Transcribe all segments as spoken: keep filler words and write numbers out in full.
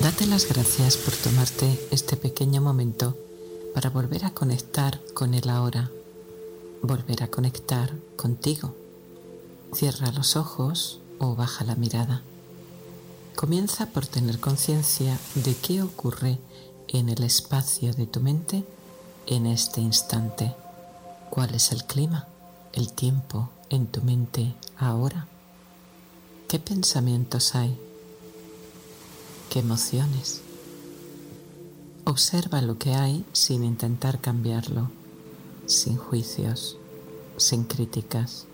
Date las gracias por tomarte este pequeño momento para volver a conectar con el ahora, volver a conectar contigo. Cierra los ojos o baja la mirada. Comienza por tener conciencia de qué ocurre en el espacio de tu mente en este instante. ¿Cuál es el clima, el tiempo en tu mente ahora? ¿Qué pensamientos hay? ¿Qué emociones? Observa lo que hay sin intentar cambiarlo, sin juicios, sin críticas.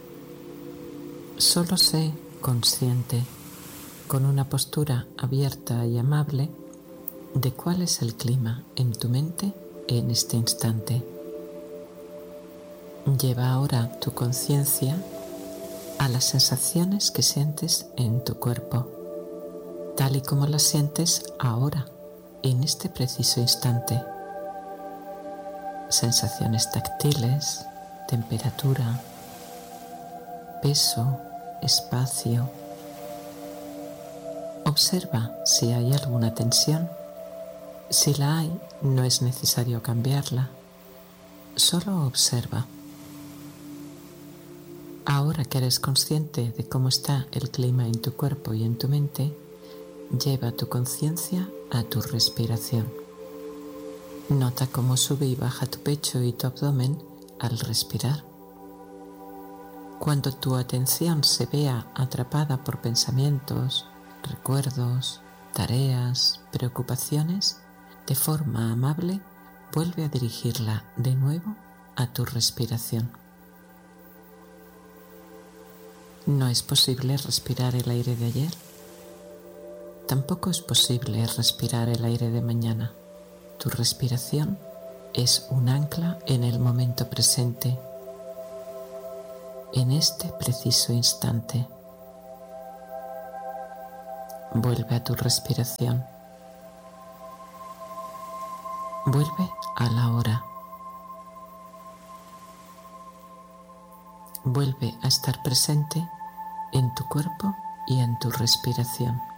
Solo sé consciente, con una postura abierta y amable, de cuál es el clima en tu mente en este instante. Lleva ahora tu conciencia a las sensaciones que sientes en tu cuerpo, tal y como las sientes ahora, en este preciso instante. Sensaciones táctiles, temperatura, peso, espacio. Observa si hay alguna tensión. Si la hay, no es necesario cambiarla. Solo observa. Ahora que eres consciente de cómo está el clima en tu cuerpo y en tu mente, lleva tu conciencia a tu respiración. Nota cómo sube y baja tu pecho y tu abdomen al respirar. Cuando tu atención se vea atrapada por pensamientos, recuerdos, tareas, preocupaciones, de forma amable, vuelve a dirigirla de nuevo a tu respiración. No es posible respirar el aire de ayer. Tampoco es posible respirar el aire de mañana. Tu respiración es un ancla en el momento presente, en este preciso instante. Vuelve a tu respiración. Vuelve a la hora. Vuelve a estar presente en tu cuerpo y en tu respiración.